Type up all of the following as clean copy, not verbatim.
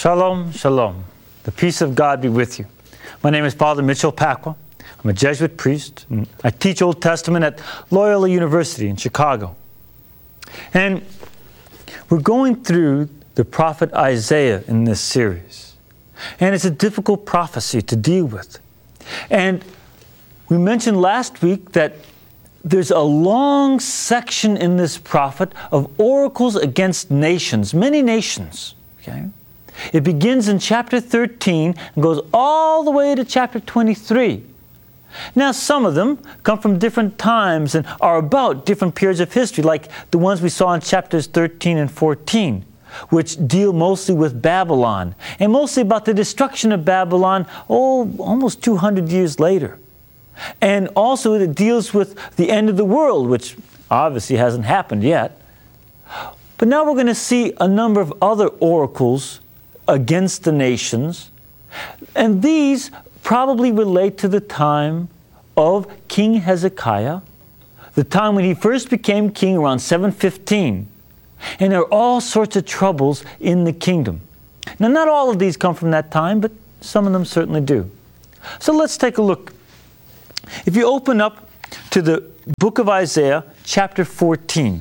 Shalom, shalom. The peace of God be with you. My name is Father Mitchell Pacwa. I'm a Jesuit priest, and I teach Old Testament at Loyola University in Chicago. And we're going through the prophet Isaiah in this series. And it's a difficult prophecy to deal with. And we mentioned last week that there's a long section in this prophet of oracles against nations, many nations. Okay? It begins in chapter 13 and goes all the way to chapter 23. Now, some of them come from different times and are about different periods of history, like the ones we saw in chapters 13 and 14, which deal mostly with Babylon, and mostly about the destruction of Babylon, almost 200 years later. And also it deals with the end of the world, which obviously hasn't happened yet. But now we're going to see a number of other oracles against the nations, and these probably relate to the time of King Hezekiah, the time when he first became king around 715. And there are all sorts of troubles in the kingdom. Now, not all of these come from that time, but some of them certainly do. So let's take a look. If you open up to the book of Isaiah, chapter 14,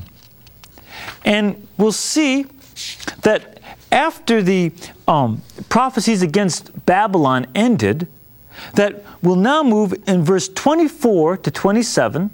and we'll see that after the prophecies against Babylon ended, that we'll now move in verse 24 to 27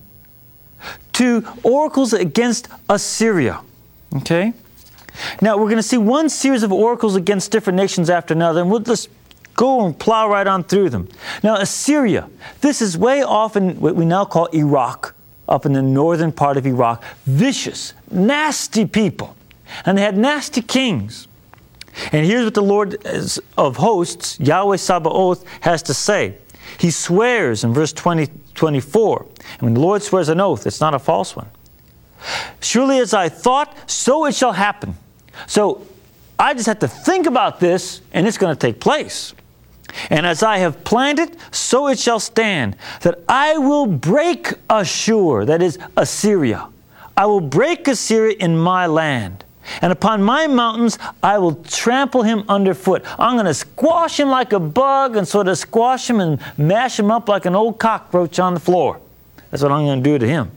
to oracles against Assyria. Okay? Now, we're going to see one series of oracles against different nations after another, and we'll just go and plow right on through them. Now, Assyria, this is way off in what we now call Iraq, up in the northern part of Iraq. Vicious, nasty people. And they had nasty kings. And here's what the Lord of hosts, Yahweh Sabaoth, has to say. He swears in verse 24. And when the Lord swears an oath, it's not a false one. Surely as I thought, so it shall happen. So I just have to think about this, and it's going to take place. And as I have planned it, so it shall stand, that I will break Ashur, that is Assyria. I will break Assyria in my land. And upon my mountains, I will trample him underfoot. I'm going to squash him like a bug and sort of squash him and mash him up like an old cockroach on the floor. That's what I'm going to do to him.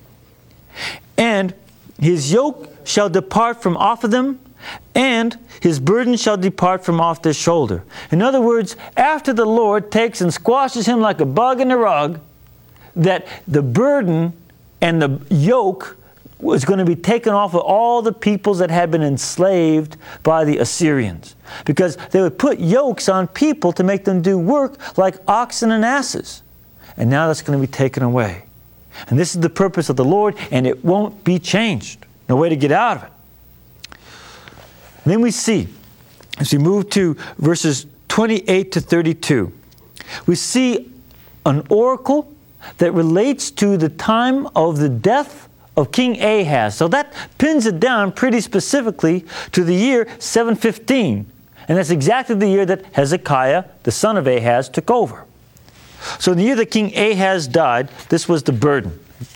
And his yoke shall depart from off of them, and his burden shall depart from off their shoulder. In other words, after the Lord takes and squashes him like a bug in a rug, that the burden and the yoke was going to be taken off of all the peoples that had been enslaved by the Assyrians. Because they would put yokes on people to make them do work like oxen and asses. And now that's going to be taken away. And this is the purpose of the Lord, and it won't be changed. No way to get out of it. And then we see, as we move to verses 28 to 32, we see an oracle that relates to the time of the death of King Ahaz. So that pins it down pretty specifically to the year 715. And that's exactly the year that Hezekiah, the son of Ahaz, took over. So in the year that King Ahaz died, this was the burden.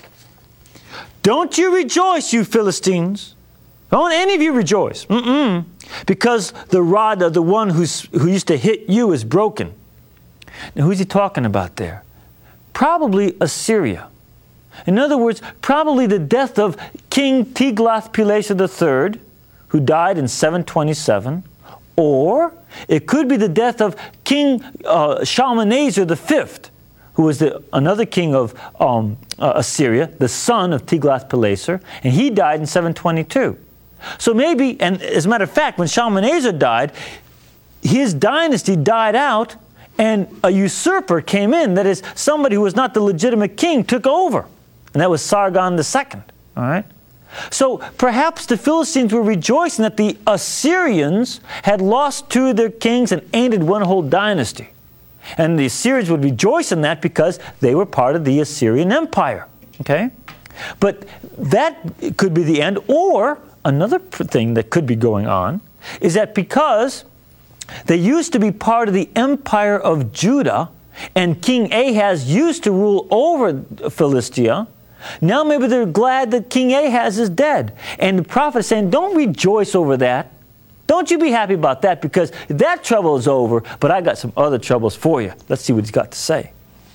Don't you rejoice, you Philistines. Don't any of you rejoice. Because the rod of the one who used to hit you is broken. Now, who's he talking about there? Probably Assyria. In other words, probably the death of King Tiglath-Pileser III, who died in 727, or it could be the death of King Shalmaneser V, who was another king of Assyria, the son of Tiglath-Pileser, and he died in 722. So maybe, and as a matter of fact, when Shalmaneser died, his dynasty died out, and a usurper came in, that is, somebody who was not the legitimate king took over. And that was Sargon II. All right? So perhaps the Philistines were rejoicing that the Assyrians had lost two of their kings and ended one whole dynasty. And the Assyrians would rejoice in that because they were part of the Assyrian Empire. Okay? But that could be the end. Or another thing that could be going on is that because they used to be part of the Empire of Judah, and King Ahaz used to rule over Philistia, now maybe they're glad that King Ahaz is dead. And the prophet is saying, don't rejoice over that. Don't you be happy about that, because that trouble is over, but I got some other troubles for you. Let's see what he's got to say.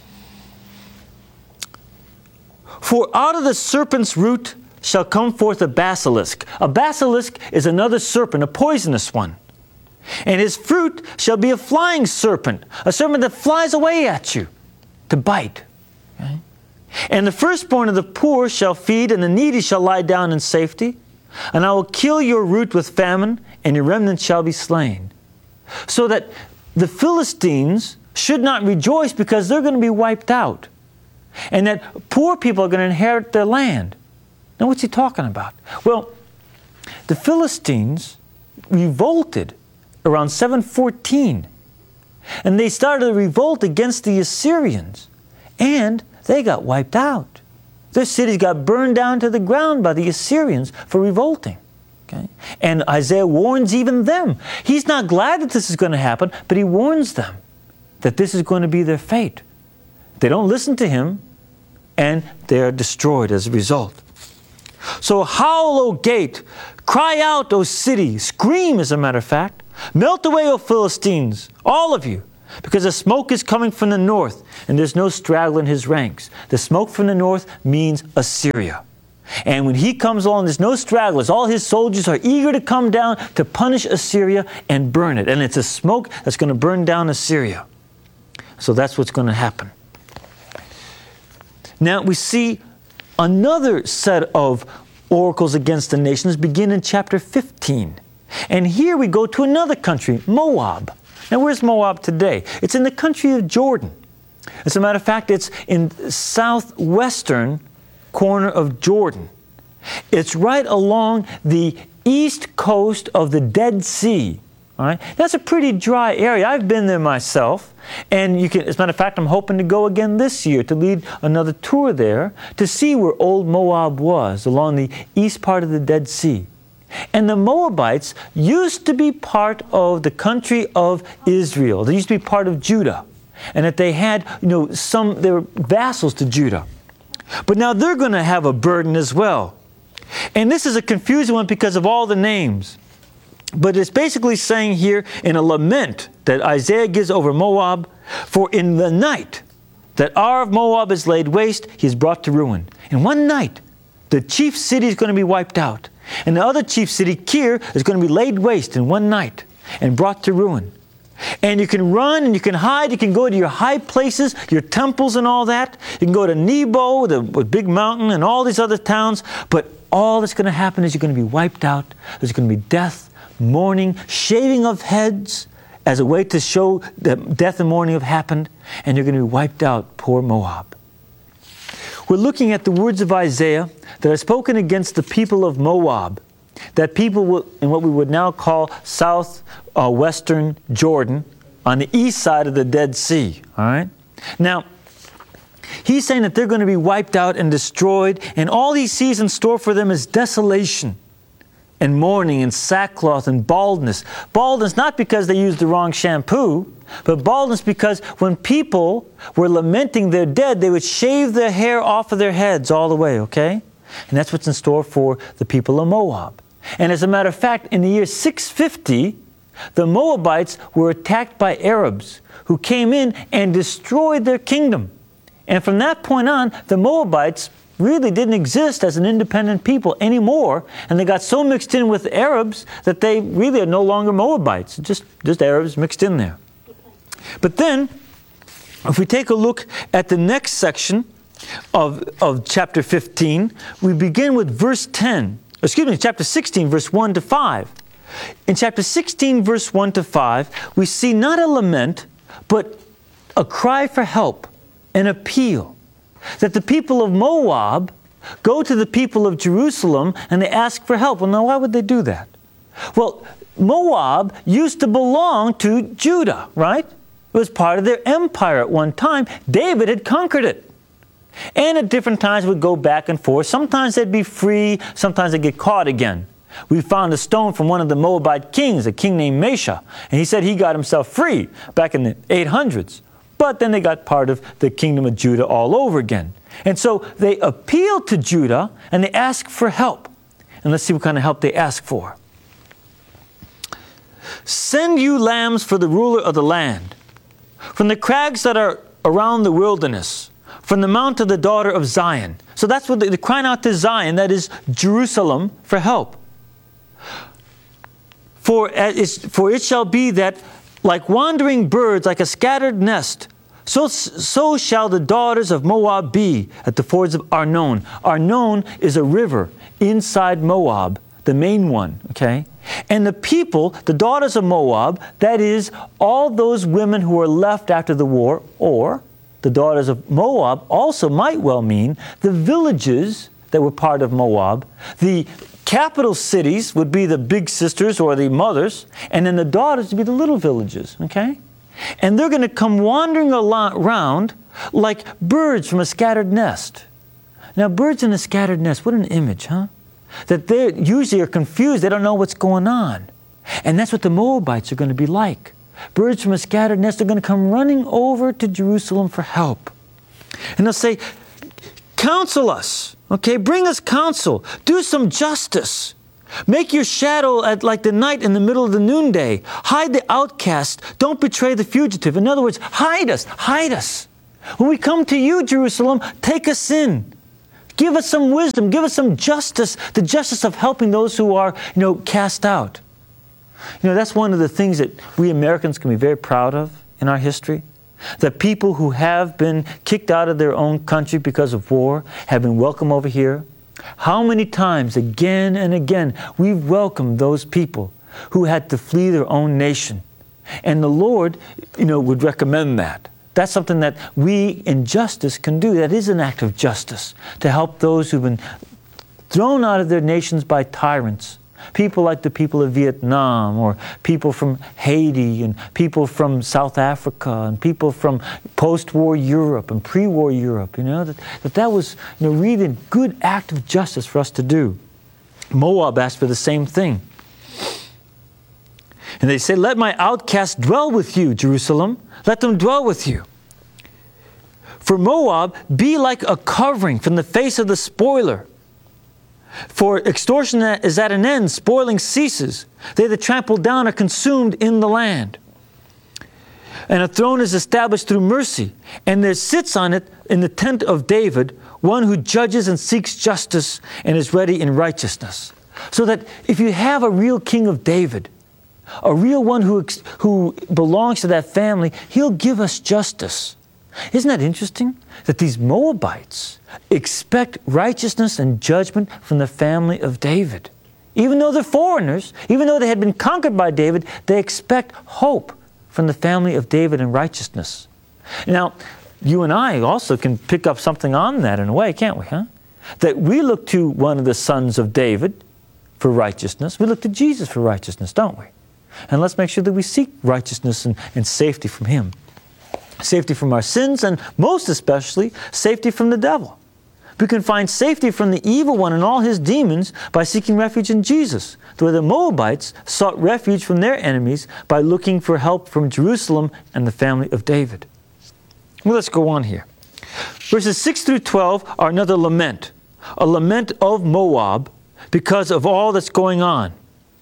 For out of the serpent's root shall come forth a basilisk. A basilisk is another serpent, a poisonous one. And his fruit shall be a flying serpent, a serpent that flies away at you to bite. Okay? And the firstborn of the poor shall feed, and the needy shall lie down in safety. And I will kill your root with famine, and your remnant shall be slain. So that the Philistines should not rejoice, because they're going to be wiped out. And that poor people are going to inherit their land. Now, what's he talking about? Well, the Philistines revolted around 714. And they started a revolt against the Assyrians. And they got wiped out. Their cities got burned down to the ground by the Assyrians for revolting. Okay? And Isaiah warns even them. He's not glad that this is going to happen, but he warns them that this is going to be their fate. They don't listen to him, and they're destroyed as a result. So howl, O gate, cry out, O city, scream, as a matter of fact. Melt away, O Philistines, all of you, because the smoke is coming from the north, and there's no straggle in his ranks. The smoke from the north means Assyria. And when he comes along, there's no stragglers. All his soldiers are eager to come down to punish Assyria and burn it. And it's a smoke that's going to burn down Assyria. So that's what's going to happen. Now we see another set of oracles against the nations begin in chapter 15. And here we go to another country, Moab. Now where's Moab today? It's in the country of Jordan. As a matter of fact, it's in southwestern corner of Jordan. It's right along the east coast of the Dead Sea. All right? That's a pretty dry area. I've been there myself. And you can, as a matter of fact, I'm hoping to go again this year to lead another tour there to see where old Moab was, along the east part of the Dead Sea. And the Moabites used to be part of the country of Israel. They used to be part of Judah. And that they had, they were vassals to Judah. But now they're going to have a burden as well. And this is a confusing one because of all the names. But it's basically saying here in a lament that Isaiah gives over Moab, for in the night that Ar of Moab is laid waste, he is brought to ruin. In one night, the chief city is going to be wiped out. And the other chief city, Kir, is going to be laid waste in one night and brought to ruin. And you can run and you can hide. You can go to your high places, your temples and all that. You can go to Nebo, the big mountain, and all these other towns. But all that's going to happen is you're going to be wiped out. There's going to be death, mourning, shaving of heads as a way to show that death and mourning have happened. And you're going to be wiped out, poor Moab. We're looking at the words of Isaiah that are spoken against the people of Moab. That people will, in what we would now call southwestern Jordan, on the east side of the Dead Sea. All right? Now, he's saying that they're going to be wiped out and destroyed, and all he sees in store for them is desolation and mourning and sackcloth and baldness. Baldness not because they used the wrong shampoo, but baldness because when people were lamenting their dead, they would shave their hair off of their heads all the way, okay? And that's what's in store for the people of Moab. And as a matter of fact, in the year 650, the Moabites were attacked by Arabs who came in and destroyed their kingdom. And from that point on, the Moabites really didn't exist as an independent people anymore. And they got so mixed in with Arabs that they really are no longer Moabites, just Arabs mixed in there. But then, if we take a look at the next section of chapter 15, we begin with verse 10. Chapter 16, verse 1 to 5. In chapter 16, verse 1 to 5, we see not a lament, but a cry for help, an appeal. That the people of Moab go to the people of Jerusalem and they ask for help. Well, now, why would they do that? Well, Moab used to belong to Judah, right? It was part of their empire at one time. David had conquered it. And at different times would go back and forth. Sometimes they'd be free, sometimes they'd get caught again. We found a stone from one of the Moabite kings, a king named Mesha, and he said he got himself free back in the 800s. But then they got part of the kingdom of Judah all over again. And so they appeal to Judah and they ask for help. And let's see what kind of help they ask for. send you lambs for the ruler of the land, from the crags that are around the wilderness, from the mount of the daughter of Zion. So that's what they're crying out to Zion, that is Jerusalem, for help. For it shall be that like wandering birds, like a scattered nest, so shall the daughters of Moab be at the fords of Arnon. Arnon is a river inside Moab, the main one, okay? And the people, the daughters of Moab, that is, all those women who were left after the war, or the daughters of Moab also might well mean the villages that were part of Moab. The capital cities would be the big sisters or the mothers, and then the daughters would be the little villages, okay? And they're going to come wandering around like birds from a scattered nest. Now, birds in a scattered nest, what an image, huh? That they usually are confused. They don't know what's going on. And that's what the Moabites are going to be like. Birds from a scattered nest are going to come running over to Jerusalem for help. And they'll say, counsel us, okay? Bring us counsel. Do some justice. Make your shadow like the night in the middle of the noonday. Hide the outcast. Don't betray the fugitive. In other words, hide us. Hide us. When we come to you, Jerusalem, take us in. Give us some wisdom. Give us some justice. The justice of helping those who are, cast out. That's one of the things that we Americans can be very proud of in our history. That people who have been kicked out of their own country because of war have been welcomed over here. How many times, again and again, we've welcomed those people who had to flee their own nation. And the Lord, would recommend that. That's something that we in justice can do. That is an act of justice, to help those who've been thrown out of their nations by tyrants. People like the people of Vietnam, or people from Haiti, and people from South Africa, and people from post-war Europe and pre-war Europe. That was really a good act of justice for us to do. Moab asked for the same thing. And they say, let my outcasts dwell with you, Jerusalem. Let them dwell with you. For Moab, be like a covering from the face of the spoiler. For extortion is at an end, spoiling ceases. They that trample down are consumed in the land. And a throne is established through mercy, and there sits on it in the tent of David one who judges and seeks justice and is ready in righteousness. So that if you have a real king of David, a real one who belongs to that family, he'll give us justice. Isn't that interesting? That these Moabites expect righteousness and judgment from the family of David. Even though they're foreigners, even though they had been conquered by David, they expect hope from the family of David and righteousness. Now, you and I also can pick up something on that in a way, can't we, huh? That we look to one of the sons of David for righteousness. We look to Jesus for righteousness, don't we? And let's make sure that we seek righteousness and safety from Him. Safety from our sins, and most especially, safety from the devil. We can find safety from the evil one and all his demons by seeking refuge in Jesus. The way the Moabites sought refuge from their enemies by looking for help from Jerusalem and the family of David. Well, let's go on here. Verses 6 through 12 are another lament. A lament of Moab because of all that's going on.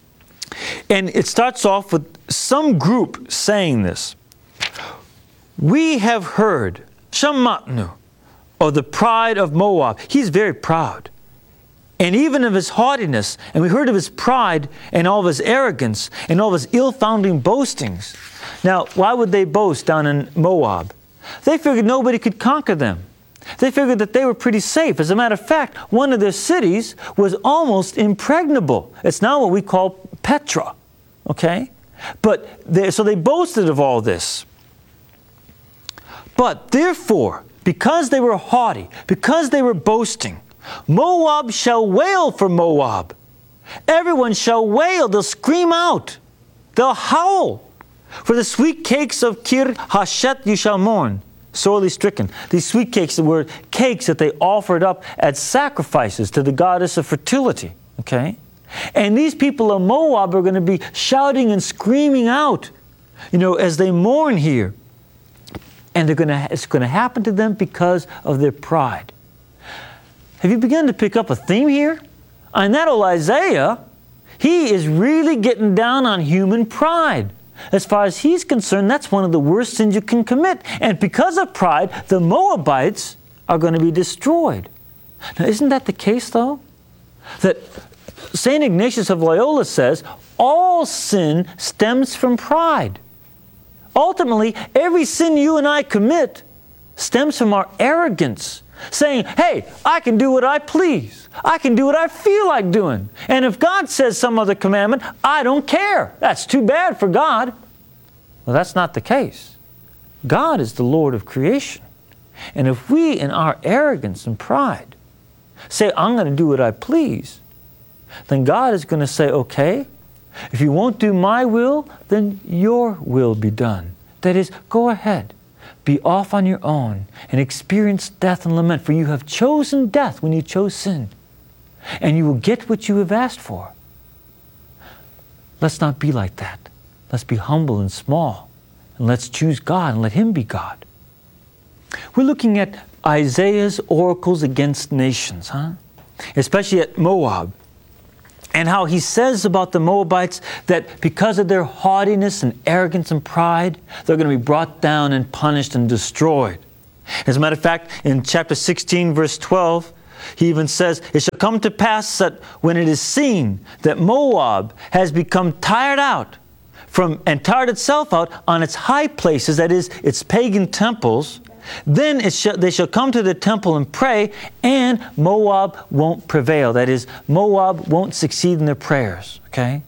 And it starts off with some group saying this. We have heard, Shamatnu, of the pride of Moab. He's very proud. And even of his haughtiness. And we heard of his pride and all of his arrogance and all of his ill-founding boastings. Now, why would they boast down in Moab? They figured nobody could conquer them. They figured that they were pretty safe. As a matter of fact, one of their cities was almost impregnable. It's now what we call Petra. Okay? So they boasted of all this. But therefore, because they were haughty, because they were boasting, Moab shall wail for Moab. Everyone shall wail. They'll scream out. They'll howl. For the sweet cakes of Kir Hashet you shall mourn, sorely stricken. These sweet cakes were cakes that they offered up as sacrifices to the goddess of fertility. Okay? And these people of Moab are going to be shouting and screaming out, as they mourn here. And it's going to happen to them because of their pride. Have you begun to pick up a theme here? And that old Isaiah, he is really getting down on human pride. As far as he's concerned, that's one of the worst sins you can commit. And because of pride, the Moabites are going to be destroyed. Now, isn't that the case, though? That St. Ignatius of Loyola says all sin stems from pride. Ultimately, every sin you and I commit stems from our arrogance, saying, hey, I can do what I please. I can do what I feel like doing. And if God says some other commandment, I don't care. That's too bad for God. Well, that's not the case. God is the Lord of creation. And if we, in our arrogance and pride, say, I'm going to do what I please, then God is going to say, okay, if you won't do my will, then your will be done. That is, go ahead. Be off on your own and experience death and lament, for you have chosen death when you chose sin, and you will get what you have asked for. Let's not be like that. Let's be humble and small, and let's choose God and let Him be God. We're looking at Isaiah's oracles against nations, especially at Moab, and how he says about the Moabites that because of their haughtiness and arrogance and pride, they're going to be brought down and punished and destroyed. As a matter of fact, in chapter 16, verse 12, he even says, it shall come to pass that when it is seen that Moab has become tired out and tired itself out on its high places, that is, its pagan temples, then they shall come to the temple and pray, and Moab won't prevail. That is, Moab won't succeed in their prayers. Okay?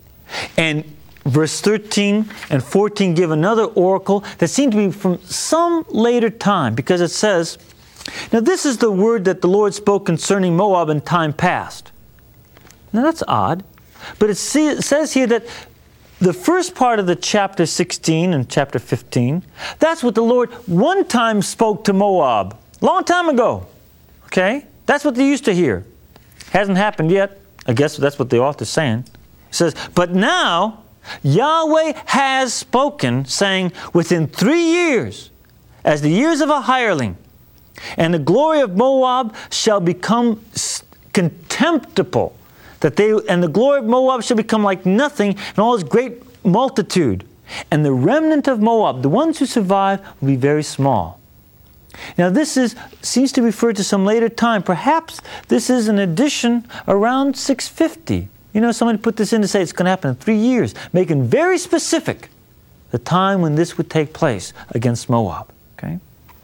And verse 13 and 14 give another oracle that seems to be from some later time, because it says, now this is the word that the Lord spoke concerning Moab in time past. Now that's odd, but it says here that the first part of the chapter 16 and chapter 15, that's what the Lord one time spoke to Moab, long time ago. Okay? That's what they used to hear. Hasn't happened yet. I guess that's what the author's saying. It says, but now Yahweh has spoken, saying, within 3 years, as the years of a hireling, and the glory of Moab shall become contemptible. And the glory of Moab shall become like nothing, and all his great multitude. And the remnant of Moab, the ones who survive, will be very small. Now this seems to refer to some later time. Perhaps this is an addition around 650. You know, someone put this in to say it's going to happen in 3 years, making very specific the time when this would take place against Moab. Okay?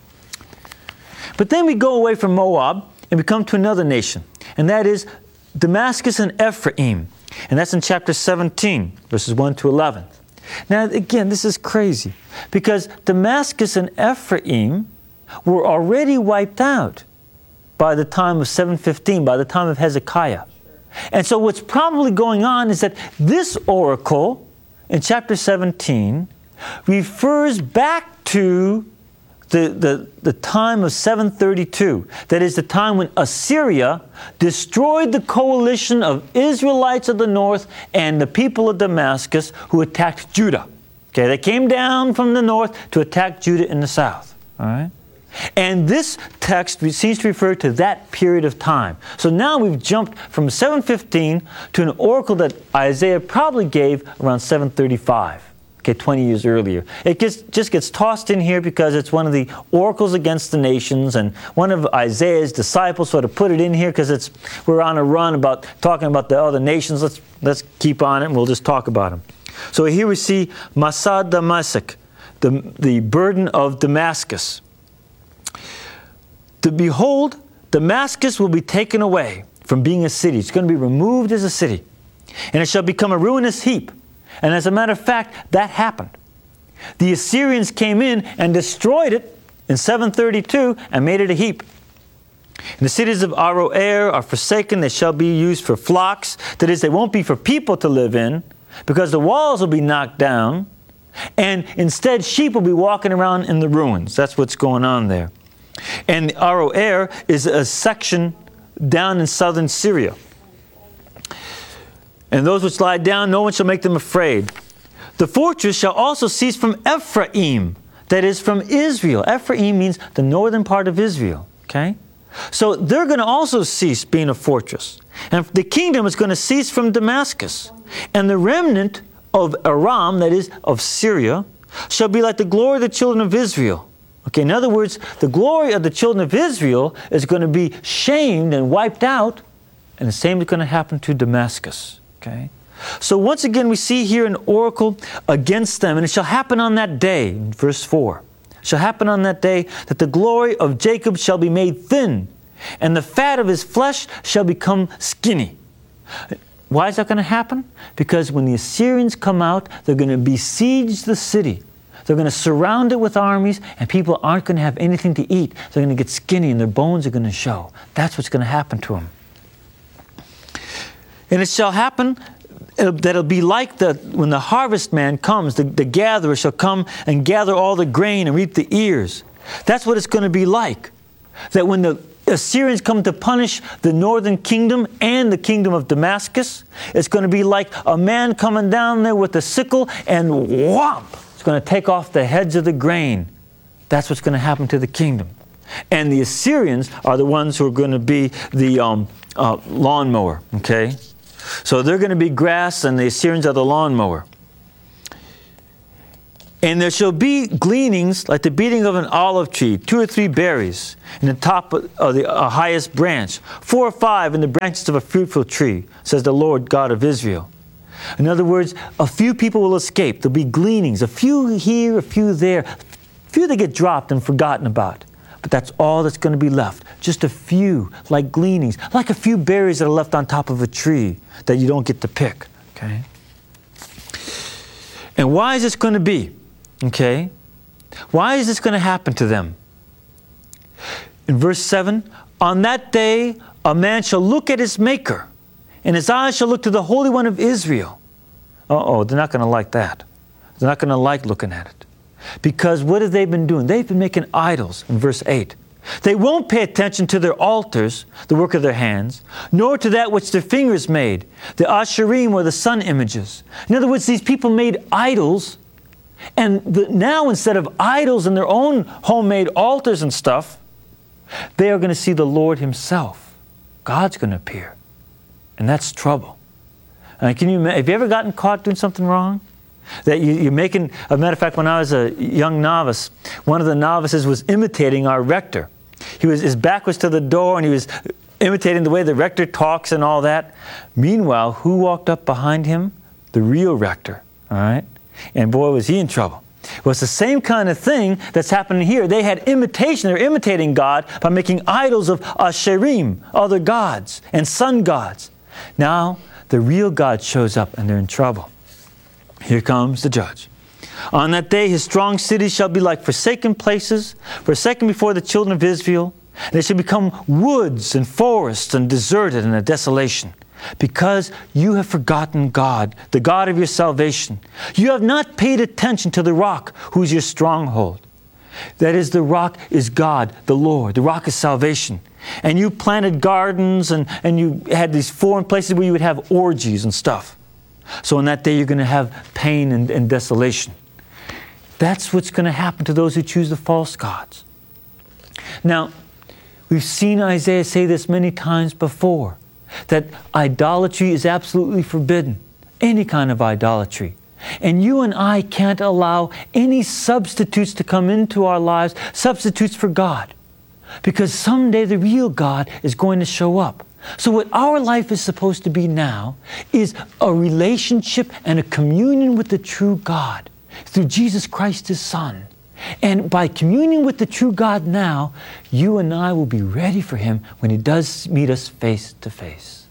But then we go away from Moab and we come to another nation, and that is Damascus and Ephraim. And that's in chapter 17, verses 1 to 11. Now, again, this is crazy, because Damascus and Ephraim were already wiped out by the time of 715, by the time of Hezekiah. And so what's probably going on is that this oracle in chapter 17 refers back to the time of 732. That is the time when Assyria destroyed the coalition of Israelites of the north and the people of Damascus who attacked Judah. Okay, they came down from the north to attack Judah in the south. All right? And this text seems to refer to that period of time. So now we've jumped from 715 to an oracle that Isaiah probably gave around 735. Okay, 20 years earlier. It just gets tossed in here because it's one of the oracles against the nations, and one of Isaiah's disciples sort of put it in here because we're on a run about talking about the other nations. Let's keep on it, and we'll just talk about them. So here we see Masad Damascus, the burden of Damascus. To behold, Damascus will be taken away from being a city. It's going to be removed as a city, and it shall become a ruinous heap. And as a matter of fact, that happened. The Assyrians came in and destroyed it in 732 and made it a heap. And the cities of Aroer are forsaken. They shall be used for flocks. That is, they won't be for people to live in, because the walls will be knocked down. And instead, sheep will be walking around in the ruins. That's what's going on there. And Aroer is a section down in southern Syria. And those which lie down, no one shall make them afraid. The fortress shall also cease from Ephraim, that is, from Israel. Ephraim means the northern part of Israel. Okay? So they're going to also cease being a fortress. And the kingdom is going to cease from Damascus. And the remnant of Aram, that is, of Syria, shall be like the glory of the children of Israel. Okay, in other words, the glory of the children of Israel is going to be shamed and wiped out, and the same is going to happen to Damascus. Okay? So once again, we see here an oracle against them, and it shall happen on that day, in verse 4. It shall happen on that day that the glory of Jacob shall be made thin, and the fat of his flesh shall become skinny. Why is that going to happen? Because when the Assyrians come out, they're going to besiege the city. They're going to surround it with armies, and people aren't going to have anything to eat. They're going to get skinny, and their bones are going to show. That's what's going to happen to them. And it shall happen that it'll be like when the harvest man comes, the gatherer shall come and gather all the grain and reap the ears. That's what it's going to be like. That when the Assyrians come to punish the northern kingdom and the kingdom of Damascus, it's going to be like a man coming down there with a sickle and whomp! It's going to take off the heads of the grain. That's what's going to happen to the kingdom. And the Assyrians are the ones who are going to be the lawnmower, okay? So they're going to be grass, and the Assyrians are the lawnmower. And there shall be gleanings like the beating of an olive tree, 2 or 3 berries in the top of the highest branch, 4 or 5 in the branches of a fruitful tree, says the Lord God of Israel. In other words, a few people will escape. There'll be gleanings, a few here, a few there, a few that get dropped and forgotten about. But that's all that's going to be left. Just a few, like gleanings, like a few berries that are left on top of a tree that you don't get to pick. Okay? And why is this going to be? Okay? Why is this going to happen to them? In verse 7, on that day a man shall look at his Maker, and his eyes shall look to the Holy One of Israel. Uh-oh, they're not going to like that. They're not going to like looking at it. Because what have they been doing? They've been making idols in verse 8. They won't pay attention to their altars, the work of their hands, nor to that which their fingers made, the Asherim or the sun images. In other words, these people made idols, and now instead of idols and their own homemade altars and stuff, they are going to see the Lord Himself. God's going to appear. And that's trouble. Have you ever gotten caught doing something wrong? That you're making, as a matter of fact, when I was a young novice, one of the novices was imitating our rector. His back was to the door, and he was imitating the way the rector talks and all that. Meanwhile, who walked up behind him? The real rector, all right? And boy, was he in trouble. Well, it's the same kind of thing that's happening here. They had imitation. They're imitating God by making idols of Asherim, other gods, and sun gods. Now, the real God shows up, and they're in trouble. Here comes the judge. On that day his strong cities shall be like forsaken places, forsaken before the children of Israel, and they shall become woods and forests and deserted and a desolation. Because you have forgotten God, the God of your salvation. You have not paid attention to the rock, who is your stronghold. That is, the rock is God, the Lord. The rock is salvation. And you planted gardens, and you had these foreign places where you would have orgies and stuff. So on that day, you're going to have pain and desolation. That's what's going to happen to those who choose the false gods. Now, we've seen Isaiah say this many times before, that idolatry is absolutely forbidden, any kind of idolatry. And you and I can't allow any substitutes to come into our lives, substitutes for God. Because someday the real God is going to show up. So what our life is supposed to be now is a relationship and a communion with the true God through Jesus Christ, His Son. And by communing with the true God now, you and I will be ready for Him when He does meet us face to face.